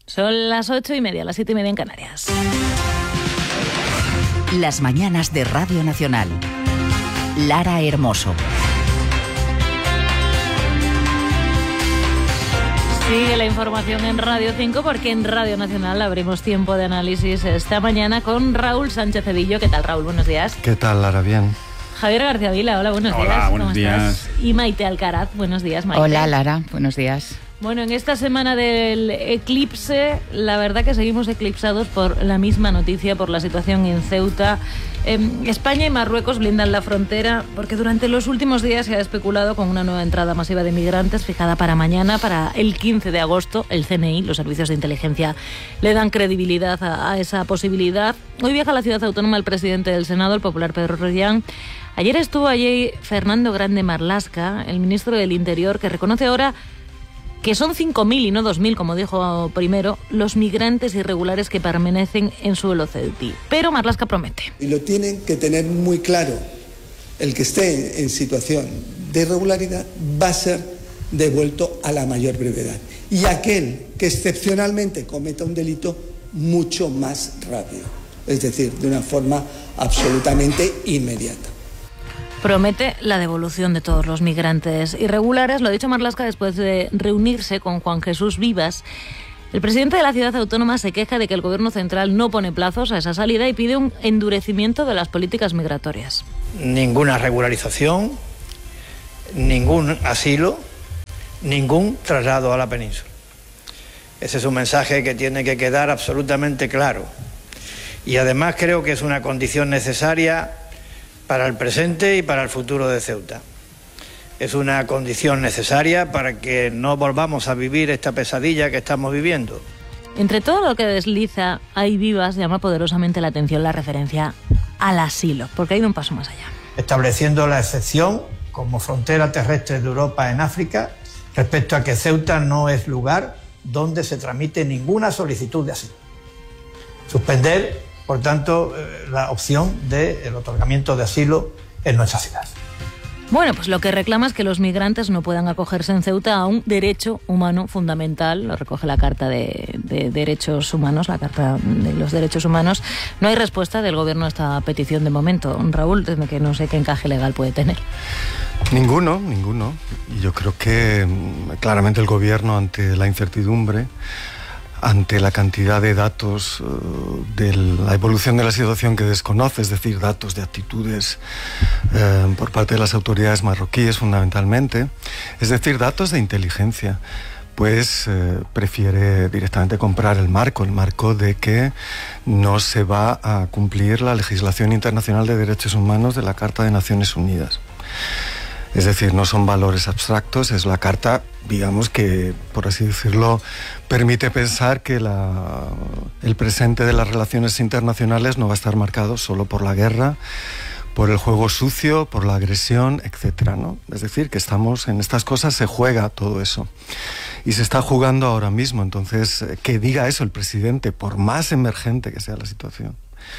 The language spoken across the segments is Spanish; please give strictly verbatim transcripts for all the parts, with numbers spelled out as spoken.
Son las ocho y media, las siete y media en Canarias. Las mañanas de Radio Nacional. Lara Hermoso. Sigue la información en Radio cinco, porque en Radio Nacional abrimos tiempo de análisis esta mañana con Raúl Sánchez Cedillo. ¿Qué tal, Raúl? Buenos días. ¿Qué tal, Lara? Bien. Javier García Vila, hola, buenos hola, días. Hola, buenos ¿Cómo días. estás? Y Maite Alcaraz, buenos días, Maite. Hola, Lara, buenos días. Bueno, en esta semana del eclipse, la verdad que seguimos eclipsados por la misma noticia, por la situación en Ceuta. Eh, España y Marruecos blindan la frontera porque durante los últimos días se ha especulado con una nueva entrada masiva de migrantes fijada para mañana, para el quince de agosto. El C N I, los servicios de inteligencia, le dan credibilidad a, a esa posibilidad. Hoy viaja a la ciudad autónoma el presidente del Senado, el popular Pedro Rollán. Ayer estuvo allí Fernando Grande Marlaska, el ministro del Interior, que reconoce ahora que son cinco mil y no dos mil, como dijo primero, los migrantes irregulares que permanecen en suelo ceutí. Pero Marlaska promete. Y lo tienen que tener muy claro. El que esté en situación de irregularidad va a ser devuelto a la mayor brevedad. Y aquel que excepcionalmente cometa un delito, mucho más rápido. Es decir, de una forma absolutamente inmediata. Promete la devolución de todos los migrantes irregulares. Lo ha dicho Marlaska después de reunirse con Juan Jesús Vivas. El presidente de la ciudad autónoma se queja de que el gobierno central no pone plazos a esa salida y pide un endurecimiento de las políticas migratorias. Ninguna regularización, ningún asilo, ningún traslado a la península. Ese es un mensaje que tiene que quedar absolutamente claro. Y además creo que es una condición necesaria para el presente y para el futuro de Ceuta. Es una condición necesaria para que no volvamos a vivir esta pesadilla que estamos viviendo. Entre todo lo que desliza, ahí Vivas llama poderosamente la atención la referencia al asilo, porque ha ido un paso más allá. Estableciendo la excepción como frontera terrestre de Europa en África respecto a que Ceuta no es lugar donde se tramite ninguna solicitud de asilo. Suspender, por tanto, la opción del otorgamiento de asilo en nuestra ciudad. Bueno, pues lo que reclama es que los migrantes no puedan acogerse en Ceuta a un derecho humano fundamental. Lo recoge la Carta de, de Derechos Humanos, la Carta de los Derechos Humanos. No hay respuesta del gobierno a esta petición de momento. Raúl, que no sé qué encaje legal puede tener. Ninguno, ninguno. Y yo creo que claramente el gobierno, ante la incertidumbre, ante la cantidad de datos uh, de la evolución de la situación que desconoce, es decir, datos de actitudes uh, por parte de las autoridades marroquíes fundamentalmente, es decir, datos de inteligencia, pues uh, prefiere directamente comprar el marco, el marco de que no se va a cumplir la legislación internacional de derechos humanos de la Carta de Naciones Unidas. Es decir, no son valores abstractos, es la carta, digamos, que, por así decirlo, permite pensar que la, el presente de las relaciones internacionales no va a estar marcado solo por la guerra, por el juego sucio, por la agresión, etcétera, ¿no? Es decir, que estamos en estas cosas, se juega todo eso. Y se está jugando ahora mismo. Entonces, que diga eso el presidente, por más emergente que sea la situación,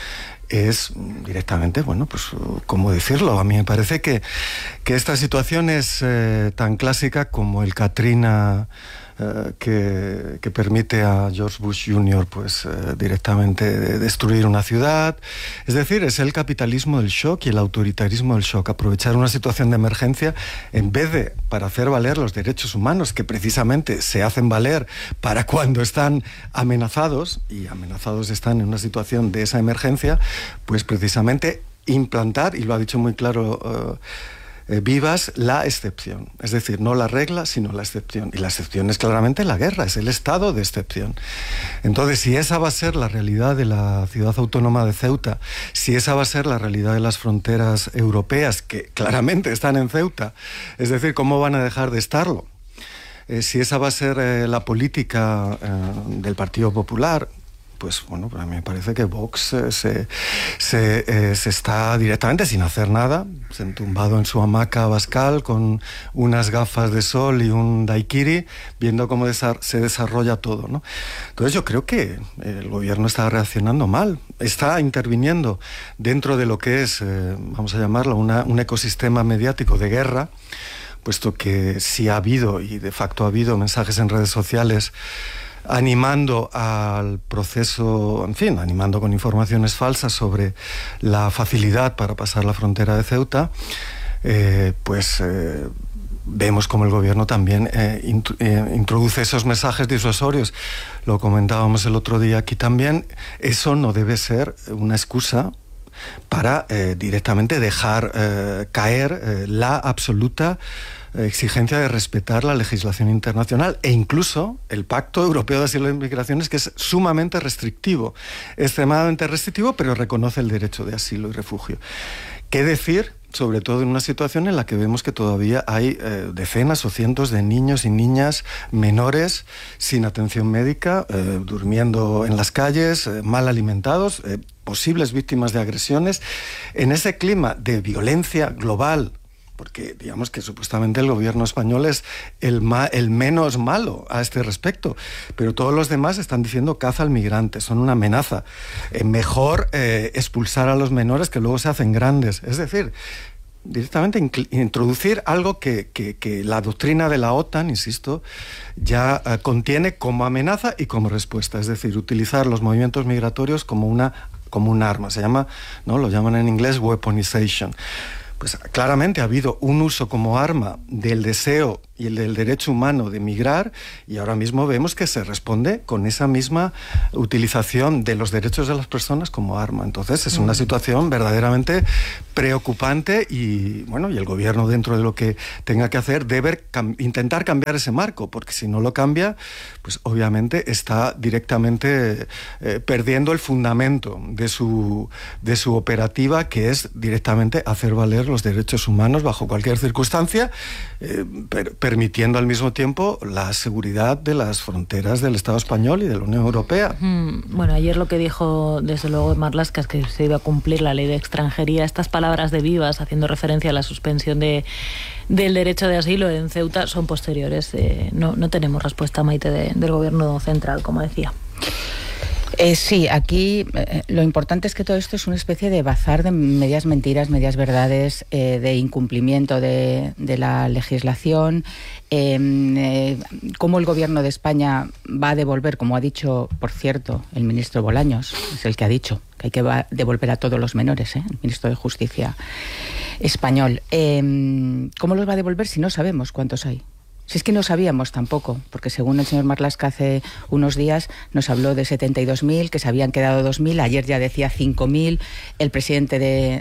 es directamente, bueno, pues, ¿cómo decirlo? A mí me parece que, que esta situación es eh, tan clásica como el Katrina eh, que, que permite a George Bush junior pues, eh, directamente destruir una ciudad. Es decir, es el capitalismo del shock y el autoritarismo del shock. Aprovechar una situación de emergencia en vez de para hacer valer los derechos humanos, que precisamente se hacen valer para cuando están amenazados, y amenazados están en una situación de esa emergencia, pues precisamente implantar, y lo ha dicho muy claro uh, eh, Vivas, la excepción. Es decir, no la regla, sino la excepción. Y la excepción es claramente la guerra, es el estado de excepción. Entonces, si esa va a ser la realidad de la ciudad autónoma de Ceuta, si esa va a ser la realidad de las fronteras europeas, que claramente están en Ceuta, es decir, ¿cómo van a dejar de estarlo? Eh, si esa va a ser eh, la política eh, del Partido Popular, pues bueno, a mí me parece que Vox eh, se, se, eh, se está directamente sin hacer nada, entumbado en su hamaca Abascal con unas gafas de sol y un daiquiri, viendo cómo desa- se desarrolla todo, ¿no? Entonces yo creo que el gobierno está reaccionando mal, está interviniendo dentro de lo que es, eh, vamos a llamarlo, una, un ecosistema mediático de guerra, puesto que sí ha habido, y de facto ha habido, mensajes en redes sociales animando al proceso, en fin, animando con informaciones falsas sobre la facilidad para pasar la frontera de Ceuta, eh, pues eh, vemos como el gobierno también eh, int eh, introduce esos mensajes disuasorios. Lo comentábamos el otro día aquí también. Eso no debe ser una excusa para eh, directamente dejar eh, caer eh, la absoluta exigencia de respetar la legislación internacional e incluso el Pacto Europeo de Asilo y Migraciones, que es sumamente restrictivo, extremadamente restrictivo, pero reconoce el derecho de asilo y refugio. ¿Qué decir? Sobre todo en una situación en la que vemos que todavía hay eh, decenas o cientos de niños y niñas menores sin atención médica, eh, durmiendo en las calles, eh, mal alimentados, eh, posibles víctimas de agresiones. En ese clima de violencia global, porque digamos que supuestamente el gobierno español es el, ma el menos malo a este respecto, pero todos los demás están diciendo caza al migrante, son una amenaza. Eh, mejor eh, expulsar a los menores que luego se hacen grandes. Es decir, directamente introducir algo que, que, que la doctrina de la OTAN, insisto, ya eh, contiene como amenaza y como respuesta. Es decir, utilizar los movimientos migratorios como una, como un arma. Se llama, ¿no? Lo llaman en inglés weaponization. Pues claramente ha habido un uso como arma del deseo y el del derecho humano de migrar, y ahora mismo vemos que se responde con esa misma utilización de los derechos de las personas como arma. Entonces es una situación verdaderamente preocupante y, bueno, y el gobierno, dentro de lo que tenga que hacer, debe cam intentar cambiar ese marco, porque si no lo cambia, pues obviamente está directamente eh, perdiendo el fundamento de su, de su operativa, que es directamente hacer valer los derechos humanos bajo cualquier circunstancia, eh, per permitiendo al mismo tiempo la seguridad de las fronteras del Estado español y de la Unión Europea. Mm, bueno, ayer lo que dijo desde luego Marlaska es que se iba a cumplir la ley de extranjería. Estas palabras de Vivas, haciendo referencia a la suspensión de, del derecho de asilo en Ceuta, son posteriores. Eh, no, no tenemos respuesta, Maite, de, del gobierno central, como decía. Eh, sí, aquí eh, lo importante es que todo esto es una especie de bazar de medias mentiras, medias verdades, eh, de incumplimiento de, de la legislación, eh, eh, cómo el gobierno de España va a devolver, como ha dicho, por cierto, el ministro Bolaños, es el que ha dicho que hay que va devolver a todos los menores, ¿eh? El ministro de Justicia español. Eh, ¿Cómo los va a devolver si no sabemos cuántos hay? Si es que no sabíamos tampoco, porque según el señor Marlaska hace unos días nos habló de setenta y dos mil, que se habían quedado dos mil, ayer ya decía cinco mil, el presidente de,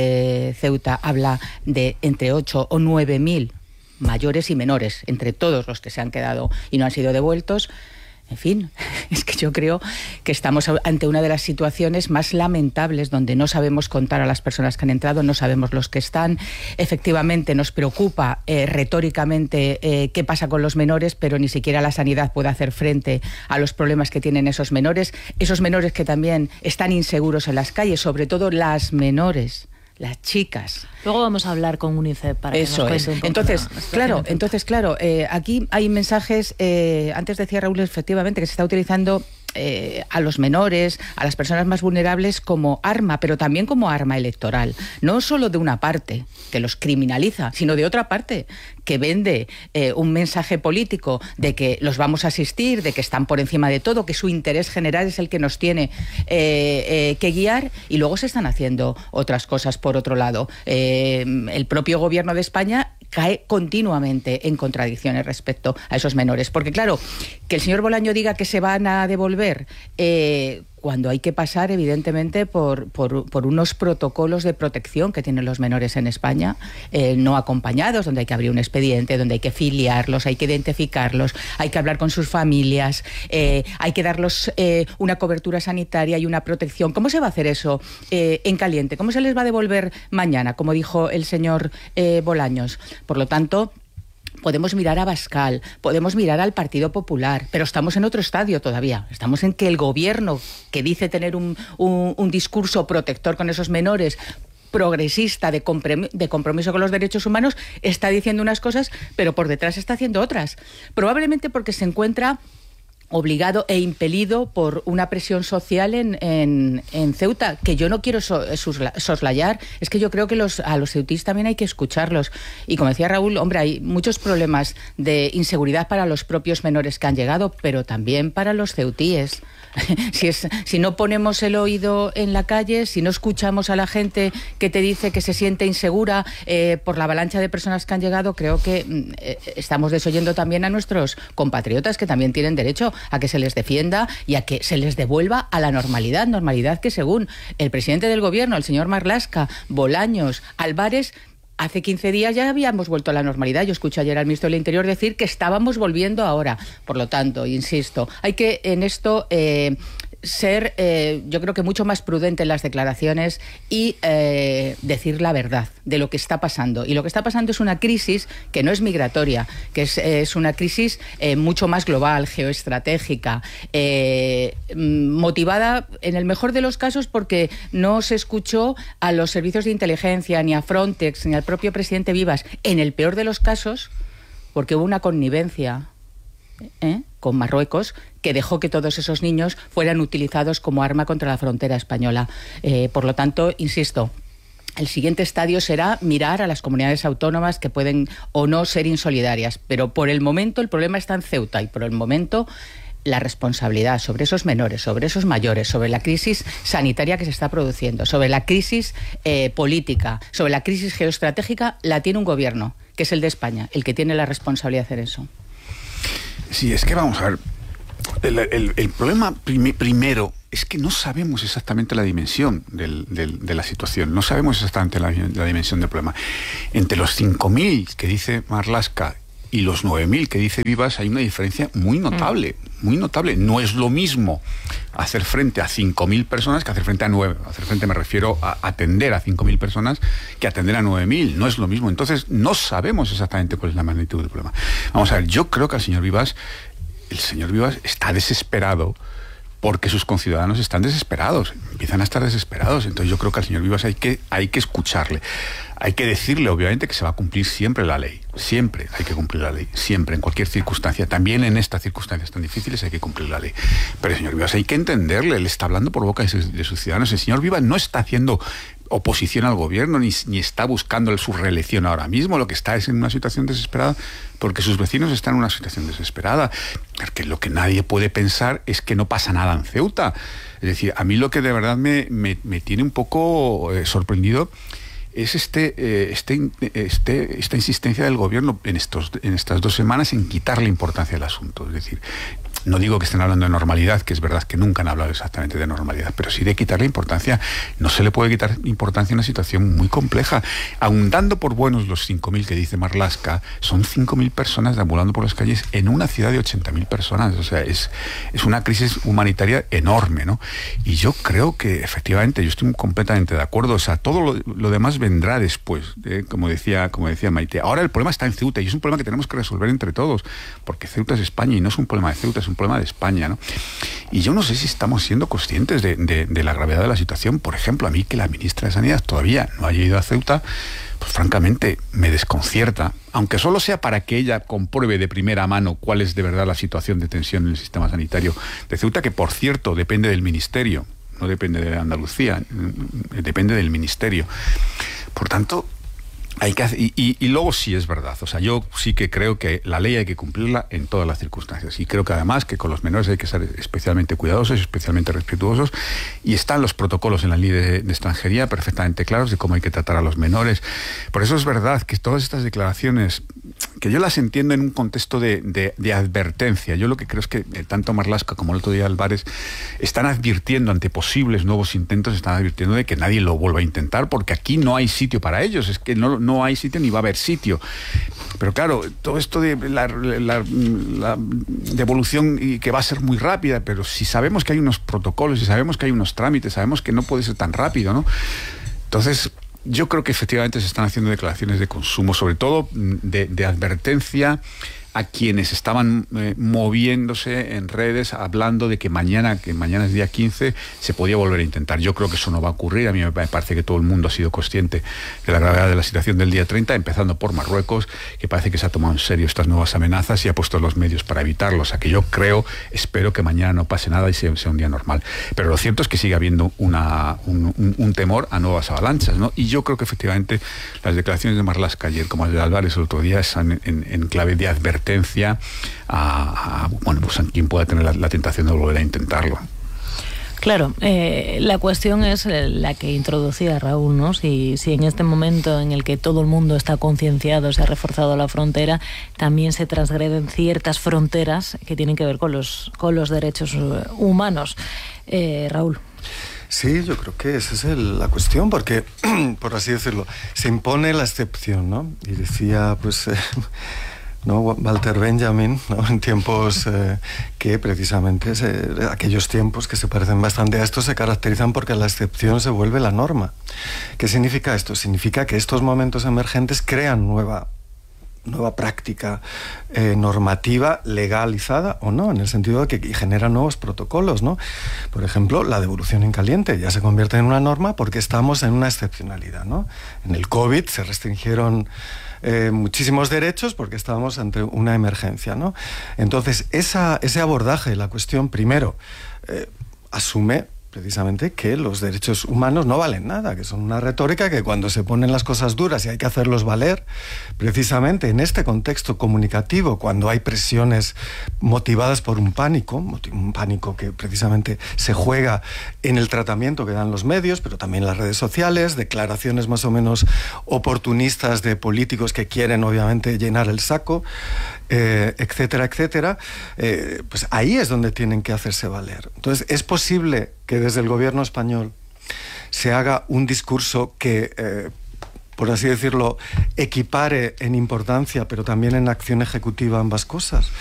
de Ceuta habla de entre ocho o nueve mil mayores y menores, entre todos los que se han quedado y no han sido devueltos. En fin, es que yo creo que estamos ante una de las situaciones más lamentables, donde no sabemos contar a las personas que han entrado, no sabemos los que están. Efectivamente nos preocupa eh, retóricamente eh, qué pasa con los menores, pero ni siquiera la sanidad puede hacer frente a los problemas que tienen esos menores. Esos menores que también están inseguros en las calles, sobre todo las menores, las chicas. Luego vamos a hablar con UNICEF para Eso que nos es. cuente un poco. Entonces, la, claro, entonces, claro, eh, aquí hay mensajes, eh, antes decía Raúl, efectivamente, que se está utilizando eh, a los menores, a las personas más vulnerables como arma, pero también como arma electoral. No solo de una parte, que los criminaliza, sino de otra parte, que vende eh, un mensaje político de que los vamos a asistir, de que están por encima de todo, que su interés general es el que nos tiene eh, eh, que guiar, y luego se están haciendo otras cosas por otro lado. Eh, el propio gobierno de España cae continuamente en contradicciones respecto a esos menores. Porque claro, que el señor Bolaño diga que se van a devolver eh, cuando hay que pasar, evidentemente, por, por, por unos protocolos de protección que tienen los menores en España, eh, no acompañados, donde hay que abrir un expediente, donde hay que filiarlos, hay que identificarlos, hay que hablar con sus familias, eh, hay que darles eh, una cobertura sanitaria y una protección. ¿Cómo se va a hacer eso eh, en caliente? ¿Cómo se les va a devolver mañana, como dijo el señor eh, Bolaños? Por lo tanto, podemos mirar a Abascal, podemos mirar al Partido Popular, pero estamos en otro estadio todavía. Estamos en que el gobierno, que dice tener un, un, un discurso protector con esos menores, progresista, de, de compromiso con los derechos humanos, está diciendo unas cosas, pero por detrás está haciendo otras. Probablemente porque se encuentra obligado e impelido por una presión social en, en, en Ceuta, que yo no quiero so, soslayar. Es que yo creo que los, a los ceutíes también hay que escucharlos. Y como decía Raúl, hombre, hay muchos problemas de inseguridad para los propios menores que han llegado, pero también para los ceutíes. Si, es, si no ponemos el oído en la calle, si no escuchamos a la gente que te dice que se siente insegura eh, por la avalancha de personas que han llegado, creo que eh, estamos desoyendo también a nuestros compatriotas, que también tienen derecho a que se les defienda y a que se les devuelva a la normalidad, normalidad que según el presidente del gobierno, el señor Marlaska, Bolaños, Álvarez, hace quince días ya habíamos vuelto a la normalidad. Yo escuché ayer al ministro del Interior decir que estábamos volviendo ahora. Por lo tanto, insisto, hay que en esto eh, ser, eh, yo creo que mucho más prudente en las declaraciones y eh, decir la verdad de lo que está pasando. Y lo que está pasando es una crisis que no es migratoria, que es, es una crisis eh, mucho más global, geoestratégica, eh, motivada en el mejor de los casos porque no se escuchó a los servicios de inteligencia, ni a Frontex, ni al propio presidente Vivas. En el peor de los casos, porque hubo una connivencia ¿eh? con Marruecos que dejó que todos esos niños fueran utilizados como arma contra la frontera española. Eh, por lo tanto, insisto, el siguiente estadio será mirar a las comunidades autónomas que pueden o no ser insolidarias, pero por el momento el problema está en Ceuta y por el momento la responsabilidad sobre esos menores, sobre esos mayores, sobre la crisis sanitaria que se está produciendo, sobre la crisis eh, política, sobre la crisis geoestratégica, la tiene un gobierno, que es el de España, el que tiene la responsabilidad de hacer eso. Sí, es que vamos a ver, el, el, el problema prim primero es que no sabemos exactamente la dimensión del, del, de la situación, no sabemos exactamente la, la dimensión del problema. Entre los cinco mil que dice Marlaska y los nueve mil que dice Vivas hay una diferencia muy notable, mm. muy notable. No es lo mismo hacer frente a cinco mil personas que hacer frente a nueve. Hacer frente me refiero a atender a cinco mil personas que atender a nueve mil. No es lo mismo. Entonces no sabemos exactamente cuál es la magnitud del problema. Vamos a ver, yo creo que el señor Vivas, el señor Vivas está desesperado porque sus conciudadanos están desesperados, empiezan a estar desesperados. Entonces yo creo que al señor Vivas hay que, hay que escucharle. Hay que decirle, obviamente, que se va a cumplir siempre la ley. Siempre hay que cumplir la ley. Siempre, en cualquier circunstancia. También en estas circunstancias tan difíciles hay que cumplir la ley. Pero el señor Vivas hay que entenderle. Él está hablando por boca de sus, de sus ciudadanos. El señor Vivas no está haciendo oposición al gobierno, ni, ni está buscando su reelección ahora mismo. Lo que está es en una situación desesperada porque sus vecinos están en una situación desesperada. Porque lo que nadie puede pensar es que no pasa nada en Ceuta. Es decir, a mí lo que de verdad me, me, me tiene un poco eh, sorprendido es este, eh, este, este, esta insistencia del gobierno en, estos, en estas dos semanas en quitarle importancia al asunto. Es decir, no digo que estén hablando de normalidad, que es verdad que nunca han hablado exactamente de normalidad, pero sí de quitarle importancia. No se le puede quitar importancia a una situación muy compleja. Aun dando por buenos los cinco mil que dice Marlaska, son cinco mil personas deambulando por las calles en una ciudad de ochenta mil personas. O sea, es, es una crisis humanitaria enorme, ¿no? Y yo creo que, efectivamente, yo estoy completamente de acuerdo. O sea, todo lo, lo demás vendrá después, ¿eh? como decía, como decía Maite. Ahora el problema está en Ceuta y es un problema que tenemos que resolver entre todos, porque Ceuta es España y no es un problema de Ceuta, es un problema de España, ¿no? Y yo no sé si estamos siendo conscientes de, de, de la gravedad de la situación. Por ejemplo, a mí que la ministra de Sanidad todavía no haya ido a Ceuta, pues francamente me desconcierta, aunque solo sea para que ella compruebe de primera mano cuál es de verdad la situación de tensión en el sistema sanitario de Ceuta, que por cierto depende del ministerio, no depende de Andalucía, depende del ministerio. Por tanto, hay que hacer, y, y, y luego sí es verdad, o sea, yo sí que creo que la ley hay que cumplirla en todas las circunstancias, y creo que además que con los menores hay que ser especialmente cuidadosos, especialmente respetuosos, y están los protocolos en la ley de, de extranjería perfectamente claros de cómo hay que tratar a los menores. Por eso es verdad que todas estas declaraciones, que yo las entiendo en un contexto de, de, de advertencia, yo lo que creo es que tanto Marlaska como el otro día Álvarez están advirtiendo ante posibles nuevos intentos, están advirtiendo de que nadie lo vuelva a intentar, porque aquí no hay sitio para ellos, es que no no hay sitio ni va a haber sitio. Pero claro, todo esto de la, la, la devolución y que va a ser muy rápida, pero si sabemos que hay unos protocolos, si sabemos que hay unos trámites, sabemos que no puede ser tan rápido, ¿no? Entonces, yo creo que efectivamente se están haciendo declaraciones de consumo, sobre todo de, de advertencia a quienes estaban eh, moviéndose en redes hablando de que mañana, que mañana es día quince, se podía volver a intentar. Yo creo que eso no va a ocurrir. A mí me parece que todo el mundo ha sido consciente de la gravedad de la situación del día treinta, empezando por Marruecos, que parece que se ha tomado en serio estas nuevas amenazas y ha puesto los medios para evitarlo. O sea que yo creo, espero que mañana no pase nada y sea, sea un día normal. Pero lo cierto es que sigue habiendo una, un, un, un temor a nuevas avalanchas, ¿no? Y yo creo que efectivamente las declaraciones de Marlaska ayer, como las de Álvarez el otro día, están en, en clave de advertencia a, a, bueno, pues a quien pueda tener la, la tentación de volver a intentarlo. Claro, eh, la cuestión es la que introducía Raúl, ¿no? Si, si en este momento en el que todo el mundo está concienciado, se ha reforzado la frontera, también se transgreden ciertas fronteras que tienen que ver con los, con los derechos humanos. Eh, Raúl. Sí, yo creo que esa es el, la cuestión, porque, por así decirlo, se impone la excepción, ¿no? Y decía, pues... Eh, ¿no? Walter Benjamin, ¿no? En tiempos eh, que precisamente se, aquellos tiempos que se parecen bastante a estos se caracterizan porque la excepción se vuelve la norma. ¿Qué significa esto? Significa que estos momentos emergentes crean nueva nueva práctica eh, normativa legalizada o no, en el sentido de que genera nuevos protocolos, ¿no? Por ejemplo, la devolución en caliente ya se convierte en una norma porque estamos en una excepcionalidad, ¿no? En el COVID se restringieron eh, muchísimos derechos porque estábamos ante una emergencia, ¿no? Entonces, esa, ese abordaje de la cuestión, primero, eh, asume precisamente que los derechos humanos no valen nada, que son una retórica que cuando se ponen las cosas duras y hay que hacerlos valer, precisamente en este contexto comunicativo, cuando hay presiones motivadas por un pánico, un pánico que precisamente se juega en el tratamiento que dan los medios, pero también las redes sociales, declaraciones más o menos oportunistas de políticos que quieren obviamente llenar el saco, eh, etcétera, etcétera, eh, pues ahí es donde tienen que hacerse valer. Entonces, es posible que desde el gobierno español se haga un discurso que, eh, por así decirlo, equipare en importancia, pero también en acción ejecutiva ambas cosas.